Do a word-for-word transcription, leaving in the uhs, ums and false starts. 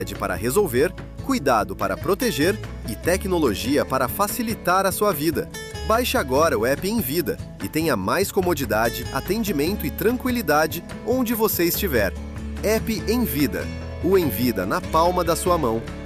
para resolver, cuidado para proteger e tecnologia para facilitar a sua vida. Baixe agora o app Envida e tenha mais comodidade, atendimento e tranquilidade onde você estiver. App Envida. O Envida na palma da sua mão.